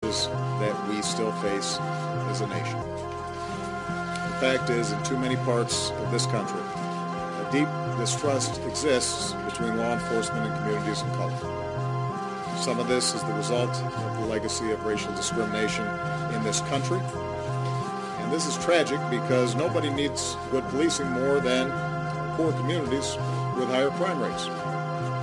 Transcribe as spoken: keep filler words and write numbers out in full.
that we still face as a nation. The fact is, in too many parts of this country, a deep distrust exists between law enforcement and communities of color. Some of this is the result of the legacy of racial discrimination in this country. And this is tragic because nobody needs good policing more than poor communities with higher crime rates.